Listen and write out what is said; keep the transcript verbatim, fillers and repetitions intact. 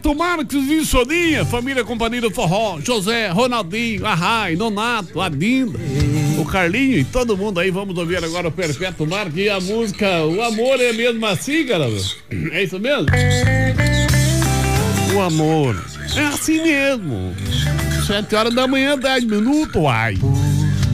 Perpétuo Marques e Soninha, família Companhia do Forró, José, Ronaldinho, Arrai, Nonato, Adinda, o Carlinho e todo mundo aí. Vamos ouvir agora o Perpétuo Marques e a música O Amor é Mesmo Assim, galera. É isso mesmo? O amor é assim mesmo. Sete horas da manhã, dez minutos, ai.